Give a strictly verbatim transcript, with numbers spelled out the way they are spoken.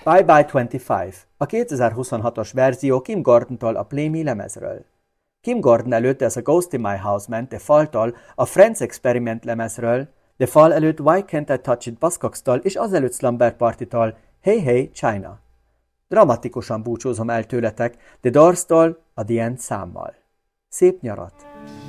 Bye Bye huszonöt, a kétezer-huszonhatos verzió Kim Gordon-tól a Play Me lemezről. Kim Gordon előtt ez a Ghost in My House ment The Fall-tól a Friends Experiment lemezről, The Fall előtt Why Can't I Touch It Buzzcocks-tól és azelőtt Slumber Party-tól Hey Hey China. Dramatikusan búcsúzom el tőletek The Doors-tól a The End számmal. Szép nyarat!